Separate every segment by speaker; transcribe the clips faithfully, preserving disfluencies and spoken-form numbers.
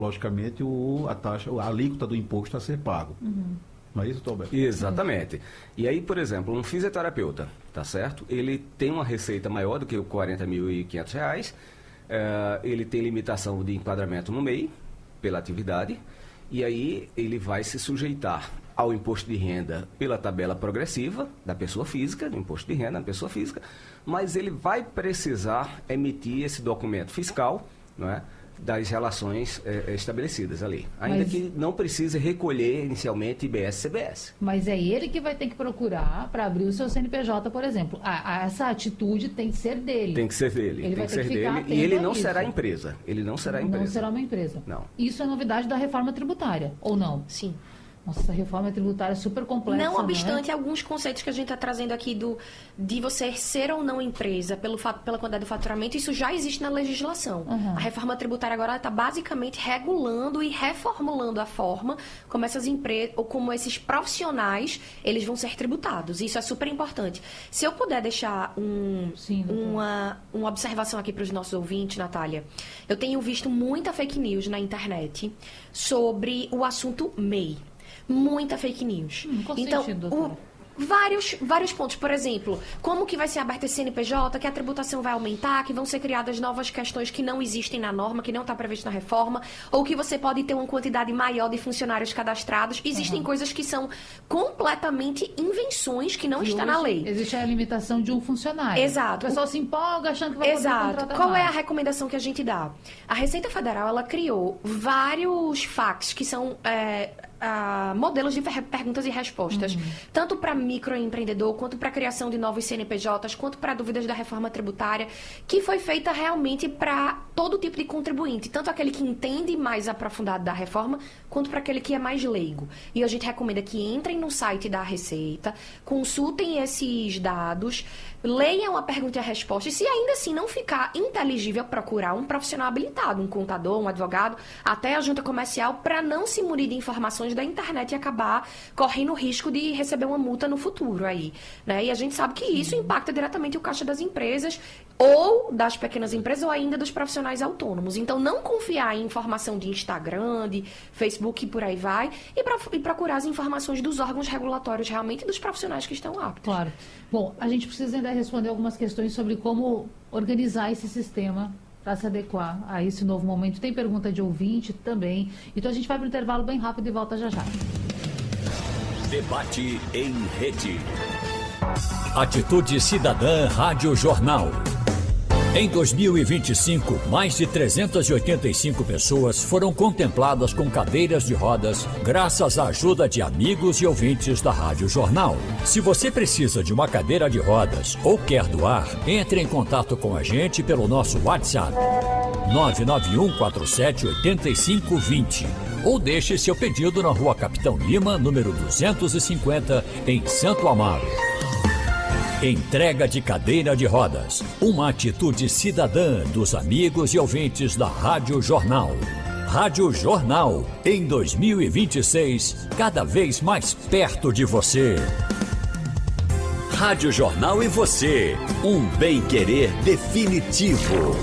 Speaker 1: logicamente, o, a taxa, a alíquota do imposto a ser pago.
Speaker 2: Uhum.
Speaker 1: Não é isso, Roberto?
Speaker 3: Exatamente. E aí, por exemplo, um fisioterapeuta, tá certo? Ele tem uma receita maior do que o quarenta mil e quinhentos reais, uh, ele tem limitação de enquadramento no M E I, pela atividade, e aí ele vai se sujeitar ao imposto de renda pela tabela progressiva da pessoa física, do imposto de renda da pessoa física, mas ele vai precisar emitir esse documento fiscal, não é? Das relações é, estabelecidas ali. Ainda
Speaker 2: Mas,
Speaker 3: que não precise recolher inicialmente I B S e C B S.
Speaker 2: Mas é ele que vai ter que procurar para abrir o seu C N P J, por exemplo. A, a, essa atitude tem que ser dele.
Speaker 3: Tem que ser dele.
Speaker 2: Ele
Speaker 3: tem
Speaker 2: vai
Speaker 3: que
Speaker 2: ter
Speaker 3: ser
Speaker 2: que ficar
Speaker 3: dele.
Speaker 2: atento
Speaker 3: E ele
Speaker 2: a
Speaker 3: não
Speaker 2: isso.
Speaker 3: será empresa. Ele não será empresa.
Speaker 2: Não será uma empresa.
Speaker 3: Não.
Speaker 2: Isso é novidade da reforma tributária, ou não?
Speaker 4: Sim.
Speaker 2: Nossa, essa reforma tributária é super complexa.
Speaker 4: Não obstante,
Speaker 2: né?
Speaker 4: alguns conceitos que a gente está trazendo aqui do, de você ser ou não empresa pelo, pela quantidade do faturamento, isso já existe na legislação.
Speaker 2: Uhum.
Speaker 4: A reforma tributária agora está basicamente regulando e reformulando a forma como essas empresas, ou como esses profissionais, eles vão ser tributados. Isso é super importante. Se eu puder deixar um,
Speaker 2: Sim,
Speaker 4: uma, uma observação aqui para os nossos ouvintes, Natália, eu tenho visto muita fake news na internet sobre o assunto M E I. Muita fake news.
Speaker 2: Hum, qual
Speaker 4: então,
Speaker 2: sentido,
Speaker 4: o,
Speaker 2: doutora?
Speaker 4: vários, vários pontos. Por exemplo, como que vai ser aberto esse C N P J, que a tributação vai aumentar, que vão ser criadas novas questões que não existem na norma, que não está previsto na reforma, ou que você pode ter uma quantidade maior de funcionários cadastrados. Existem
Speaker 2: Uhum.
Speaker 4: coisas que são completamente invenções que não
Speaker 2: E
Speaker 4: está
Speaker 2: hoje
Speaker 4: na lei.
Speaker 2: Existe a limitação de um funcionário.
Speaker 4: Exato.
Speaker 2: O pessoal se empolga achando que vai poder
Speaker 4: Exato.
Speaker 2: contratar
Speaker 4: Qual
Speaker 2: mais.
Speaker 4: é a recomendação que a gente dá? A Receita Federal, ela criou vários F A Qs que são é, ah, modelos de per- perguntas e respostas,
Speaker 2: Uhum.
Speaker 4: tanto para microempreendedor, quanto para a criação de novos C N P Js, quanto para dúvidas da reforma tributária, que foi feita realmente para todo tipo de contribuinte, tanto aquele que entende mais aprofundado da reforma, quanto para aquele que é mais leigo. E a gente recomenda que entrem no site da Receita, consultem esses dados, leiam a pergunta e a resposta, e se ainda assim não ficar inteligível, procurar um profissional habilitado, um contador, um advogado, até a junta comercial, para não se munir de informações da internet e acabar correndo o risco de receber uma multa no futuro aí, né? E a gente sabe que isso impacta diretamente o caixa das empresas, ou das pequenas empresas, ou ainda dos profissionais autônomos. Então, não confiar em informação de Instagram, de Facebook e por aí vai, e, pra, e procurar as informações dos órgãos regulatórios realmente e dos profissionais que estão aptos.
Speaker 2: Claro. Bom, a gente precisa ainda responder algumas questões sobre como organizar esse sistema para se adequar a esse novo momento. Tem pergunta de ouvinte também. Então a gente vai para o intervalo bem rápido e volta já já.
Speaker 5: Debate em rede. Atitude Cidadã Rádio Jornal. Em dois mil e vinte e cinco, mais de trezentas e oitenta e cinco pessoas foram contempladas com cadeiras de rodas graças à ajuda de amigos e ouvintes da Rádio Jornal. Se você precisa de uma cadeira de rodas ou quer doar, entre em contato com a gente pelo nosso WhatsApp nove nove um quatro sete oito cinco dois zero ou deixe seu pedido na Rua Capitão Lima, número duzentos e cinquenta, em Santo Amaro. Entrega de cadeira de rodas. Uma atitude cidadã dos amigos e ouvintes da Rádio Jornal. Rádio Jornal, em dois mil e vinte e seis, cada vez mais perto de você. Rádio Jornal e você. Um bem-querer definitivo.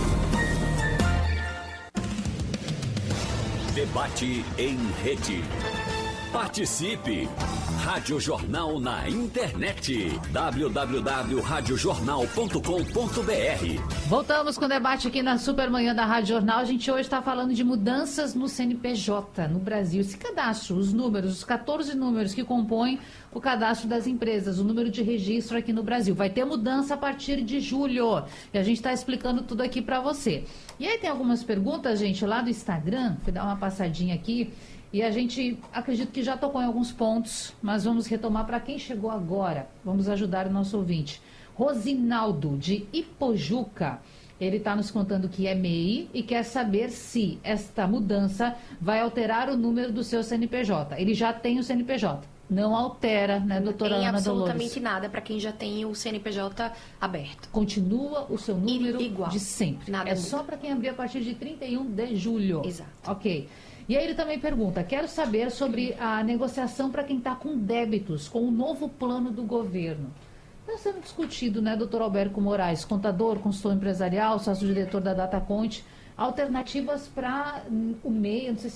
Speaker 5: Debate em rede. Participe! Rádio Jornal na internet. w w w ponto rádio jornal ponto com ponto b r.
Speaker 2: Voltamos com o debate aqui na Supermanhã da Rádio Jornal. A gente hoje está falando de mudanças no C N P J no Brasil. Esse cadastro, os números, os quatorze números que compõem o cadastro das empresas, o número de registro aqui no Brasil. Vai ter mudança a partir de julho. E a gente está explicando tudo aqui para você. E aí tem algumas perguntas, gente, lá do Instagram. Fui dar uma passadinha aqui. E a gente, acredito que já tocou em alguns pontos, mas vamos retomar para quem chegou agora. Vamos ajudar o nosso ouvinte. Rosinaldo, de Ipojuca. Ele está nos contando que é M E I e quer saber se esta mudança vai alterar o número do seu C N P J. Ele já tem o C N P J. Não altera, né, doutora
Speaker 4: Não tem
Speaker 2: Ana Dolores?
Speaker 4: absolutamente nada para quem já tem o C N P J aberto.
Speaker 2: Continua o seu número
Speaker 4: igual.
Speaker 2: de sempre.
Speaker 4: Nada
Speaker 2: é
Speaker 4: muda.
Speaker 2: só para quem abrir a partir de trinta e um de julho.
Speaker 4: Exato.
Speaker 2: Ok. E aí ele também pergunta, quero saber sobre a negociação para quem está com débitos, com o novo plano do governo. Está sendo discutido, né, doutor Alberto Moraes, contador, consultor empresarial, sócio-diretor da DataConte, alternativas para o M E I, eu não sei